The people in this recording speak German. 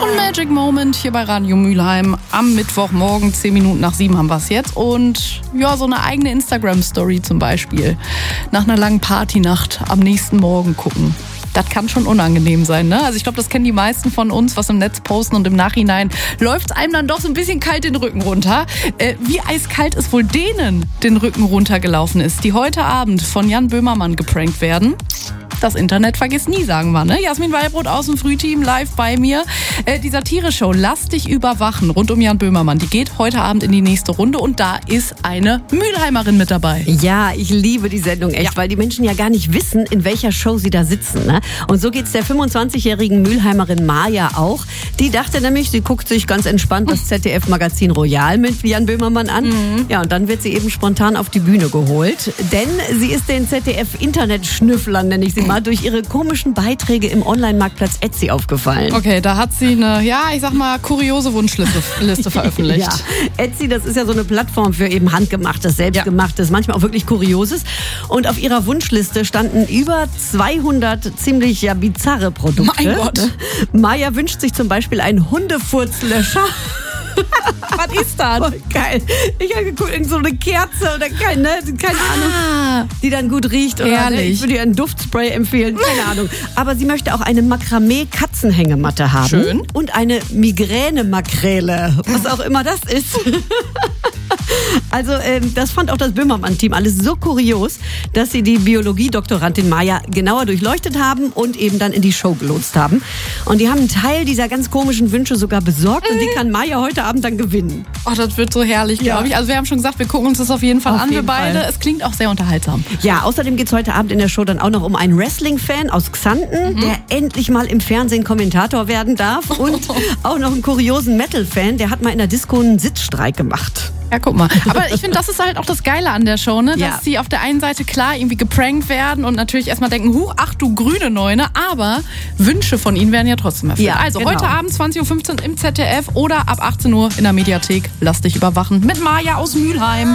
One Magic Moment hier bei Radio Mülheim. Am Mittwochmorgen, 10 Minuten nach 7 haben wir es jetzt. Und ja, so eine eigene Instagram-Story zum Beispiel. Nach einer langen Partynacht am nächsten Morgen gucken. Das kann schon unangenehm sein, ne? Also ich glaube, das kennen die meisten von uns, was im Netz posten und im Nachhinein läuft es einem dann doch so ein bisschen kalt den Rücken runter. Wie eiskalt es wohl denen den Rücken runtergelaufen ist, die heute Abend von Jan Böhmermann geprankt werden. Das Internet vergisst nie, sagen wir, ne? Jasmin Wallbrot aus dem Frühteam live bei mir. Die Satire-Show Lass dich überwachen rund um Jan Böhmermann, die geht heute Abend in die nächste Runde und da ist eine Mülheimerin mit dabei. Ja, ich liebe die Sendung echt, weil die Menschen ja gar nicht wissen, in welcher Show sie da sitzen, ne? Und so geht's der 25-jährigen Mülheimerin Maja auch. Die dachte nämlich, sie guckt sich ganz entspannt das ZDF-Magazin Royal mit Jan Böhmermann an. Ja, und dann wird sie eben spontan auf die Bühne geholt, denn sie ist den ZDF-Internet-Schnüfflern, nenne ich sie mal, durch ihre komischen Beiträge im Online-Marktplatz Etsy aufgefallen. Okay, da hat sie eine, ja, ich sag mal, kuriose Wunschliste veröffentlicht. Ja, Etsy, das ist ja so eine Plattform für eben handgemachtes, selbstgemachtes, manchmal auch wirklich kurioses. Und auf ihrer Wunschliste standen über 200 ziemlich bizarre Produkte. Mein Gott. Maja wünscht sich zum Beispiel einen Hundefurzlöscher. Was ist das? Oh, geil. Ich habe geguckt, so eine Kerze oder keine Ahnung, die dann gut riecht. Oder, ne? Ich würde ihr einen Duftspray empfehlen, keine Ahnung. Aber sie möchte auch eine Makramee-Katzenhängematte haben. Schön. Und eine Migräne-Makrele, was auch immer das ist. Also das fand auch das Böhmermann-Team alles so kurios, dass sie die Biologie-Doktorandin Maja genauer durchleuchtet haben und eben dann in die Show gelotst haben. Und die haben einen Teil dieser ganz komischen Wünsche sogar besorgt und die kann Maja heute Abend dann gewinnen. Oh, das wird so herrlich, glaube ich. Also wir haben schon gesagt, wir gucken uns das auf jeden Fall an, wir beide. Es klingt auch sehr unterhaltsam. Ja, außerdem geht es heute Abend in der Show dann auch noch um einen Wrestling-Fan aus Xanten, der endlich mal im Fernsehen Kommentator werden darf. Und auch noch einen kuriosen Metal-Fan, der hat mal in der Disco einen Sitzstreik gemacht. Ja, guck mal. Aber ich finde, das ist halt auch das Geile an der Show, ne? Dass sie auf der einen Seite klar irgendwie geprankt werden und natürlich erstmal denken, ach du grüne Neune, aber Wünsche von ihnen werden ja trotzdem erfüllt. Ja, also genau. heute Abend 20.15 Uhr im ZDF oder ab 18 Uhr in der Mediathek. Lass dich überwachen mit Maja aus Mülheim.